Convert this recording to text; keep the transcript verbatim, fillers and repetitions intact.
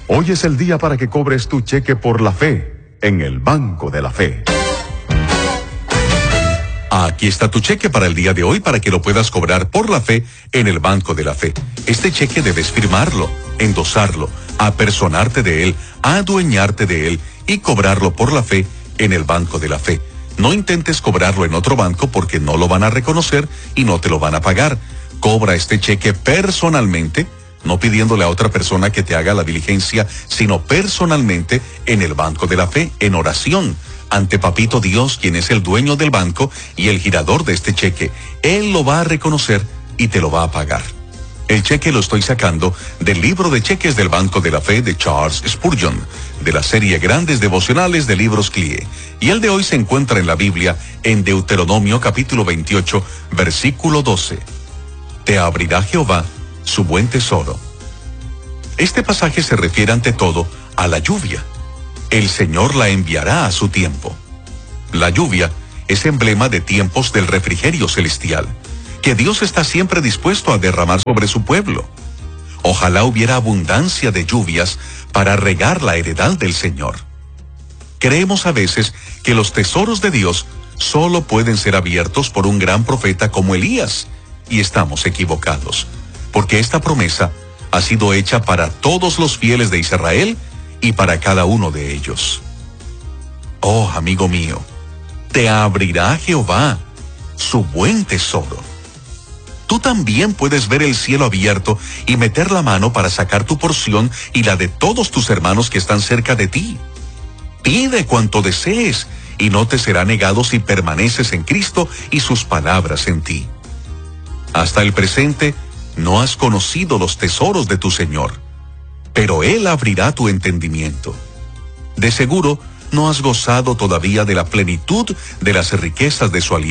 Hoy es el día para que cobres tu cheque por la fe en el Banco de la Fe. Aquí está tu cheque para el día de hoy para que lo puedas cobrar por la fe en el Banco de la Fe. Este cheque debes firmarlo, endosarlo, apersonarte de él, adueñarte de él y cobrarlo por la fe en el Banco de la Fe. No intentes cobrarlo en otro banco porque no lo van a reconocer y no te lo van a pagar. Cobra este cheque personalmente, no pidiéndole a otra persona que te haga la diligencia, sino personalmente en el Banco de la Fe, en oración, ante Papito Dios, quien es el dueño del banco y el girador de este cheque. Él lo va a reconocer y te lo va a pagar. El cheque lo estoy sacando del libro de cheques del Banco de la Fe de Charles Spurgeon, de la serie Grandes Devocionales de Libros C L I E. Y el de hoy se encuentra en la Biblia, en Deuteronomio capítulo veintiocho, versículo doce. Te abrirá Jehová su buen tesoro. Este pasaje se refiere ante todo a la lluvia. El Señor la enviará a su tiempo. La lluvia es emblema de tiempos del refrigerio celestial, que Dios está siempre dispuesto a derramar sobre su pueblo. Ojalá hubiera abundancia de lluvias para regar la heredad del Señor. Creemos a veces que los tesoros de Dios solo pueden ser abiertos por un gran profeta como Elías, y estamos equivocados, porque esta promesa ha sido hecha para todos los fieles de Israel y para cada uno de ellos. Oh, amigo mío, te abrirá Jehová su buen tesoro. Tú también puedes ver el cielo abierto y meter la mano para sacar tu porción y la de todos tus hermanos que están cerca de ti. Pide cuanto desees y no te será negado si permaneces en Cristo y sus palabras en ti. Hasta el presente no has conocido los tesoros de tu Señor, pero Él abrirá tu entendimiento. De seguro no has gozado todavía de la plenitud de las riquezas de su alianza.